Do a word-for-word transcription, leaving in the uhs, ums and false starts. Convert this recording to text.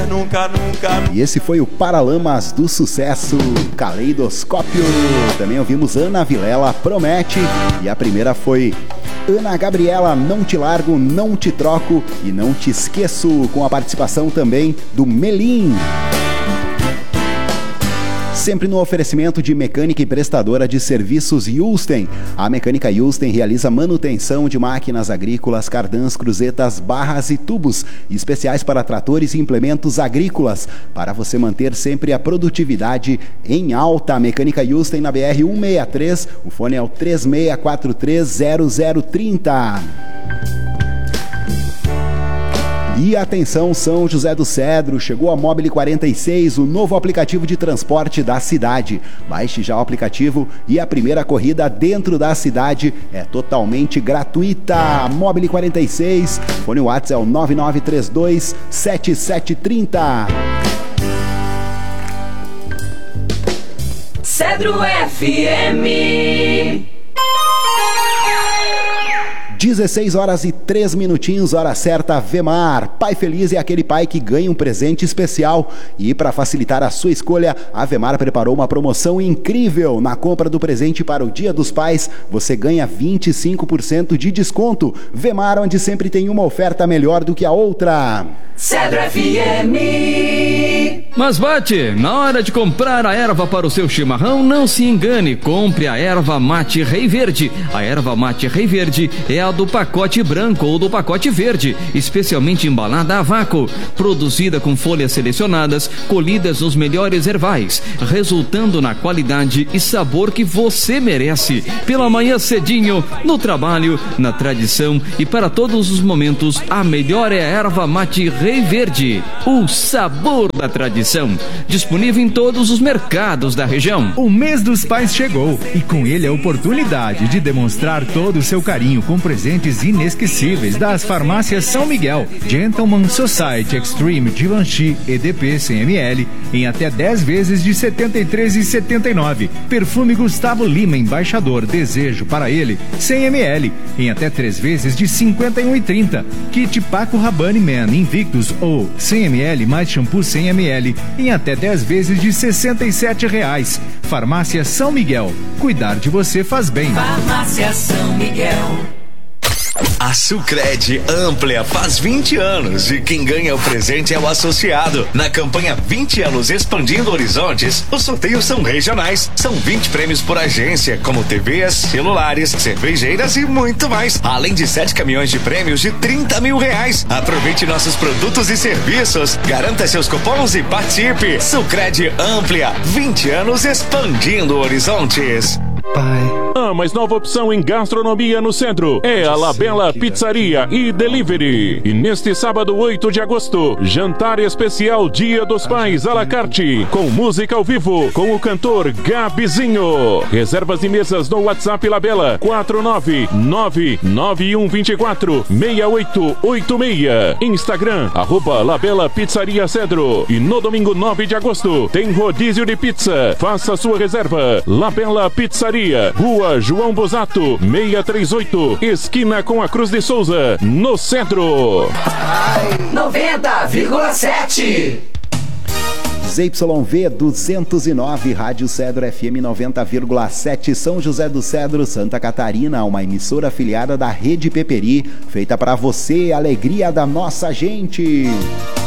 Nunca, nunca. E esse foi o Paralamas do Sucesso, Caleidoscópio. Também ouvimos Ana Vilela, Promete. E a primeira foi Ana Gabriela, Não Te Largo, Não Te Troco e Não Te Esqueço, com a participação também do Melim. Sempre no oferecimento de mecânica e prestadora de serviços Yulsten. A Mecânica Yulsten realiza manutenção de máquinas agrícolas, cardãs, cruzetas, barras e tubos, especiais para tratores e implementos agrícolas, para você manter sempre a produtividade em alta. Mecânica Yulsten na B R cento e sessenta e três, o fone é o três seis quatro três zero zero três zero. E atenção, São José do Cedro, chegou a Mobile quarenta e seis, o novo aplicativo de transporte da cidade. Baixe já o aplicativo e a primeira corrida dentro da cidade é totalmente gratuita. Mobile quarenta e seis, fone WhatsApp é o nove nove três dois sete sete três zero. Cedro F M. dezesseis horas e três minutinhos, hora certa, Vemar. Pai feliz é aquele pai que ganha um presente especial. E para facilitar a sua escolha, a Vemar preparou uma promoção incrível. Na compra do presente para o Dia dos Pais, você ganha vinte e cinco por cento de desconto. Vemar, onde sempre tem uma oferta melhor do que a outra. Cedro F M. Mas bate, na hora de comprar a erva para o seu chimarrão, não se engane, compre a erva mate Rei Verde. A erva mate Rei Verde é a do pacote branco ou do pacote verde, especialmente embalada a vácuo, produzida com folhas selecionadas, colhidas nos melhores ervais, resultando na qualidade e sabor que você merece. Pela manhã cedinho, no trabalho, na tradição e para todos os momentos, a melhor é a erva mate Rei Verde, o sabor da tradição. Disponível em todos os mercados da região. O mês dos pais chegou e com ele a oportunidade de demonstrar todo o seu carinho com presentes inesquecíveis das farmácias São Miguel. Gentleman Society Extreme Givenchy E D P cem mililitros em até dez vezes de setenta e três reais e setenta e nove centavos. Perfume Gustavo Lima Embaixador Desejo para ele cem mililitros em até três vezes de cinquenta e um reais e trinta centavos. Kit Paco Rabanne Man Invictus ou cem mililitros mais shampoo cem mililitros em até dez vezes de sessenta e sete reais. Farmácia São Miguel. Cuidar de você faz bem. Farmácia São Miguel. A Sucred Amplia faz vinte anos e quem ganha o presente é o associado. Na campanha vinte anos Expandindo Horizontes, os sorteios são regionais. São vinte prêmios por agência, como T Vs, celulares, cervejeiras e muito mais. Além de sete caminhões de prêmios de trinta mil reais. Aproveite nossos produtos e serviços. Garanta seus cupons e participe. Sucred Amplia, vinte anos Expandindo Horizontes. Pai. A mais nova opção em gastronomia no centro é a La Bella Pizzaria e Delivery. E neste sábado, oito de agosto, jantar especial Dia dos Pais à la carte, com música ao vivo, com o cantor Gabizinho. Reservas de mesas no WhatsApp La Bella quatro nove nove nove um dois quatro seis oito oito seis. Instagram, arroba La Bella Pizzaria Cedro. E no domingo nove de agosto, tem rodízio de pizza. Faça sua reserva. La Bella Pizzaria, Rua João Bosato, seiscentos e trinta e oito, esquina com a Cruz de Souza, no centro. noventa vírgula sete. Z Y V duzentos e nove, Rádio Cedro F M noventa vírgula sete, São José do Cedro, Santa Catarina, uma emissora afiliada da Rede Peperi, feita para você, alegria da nossa gente.